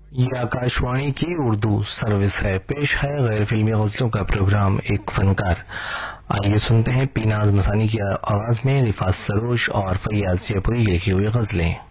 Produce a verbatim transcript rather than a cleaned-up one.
ये आकाशवाणी की उर्दू सर्विस है। पेश है गैर फिल्मी गजलों का प्रोग्राम एक फनकार। आइए सुनते हैं पीनाज मसानी की आवाज में रिफात सरोज और फैयाज जयपुरी की लिखी हुई गजलें।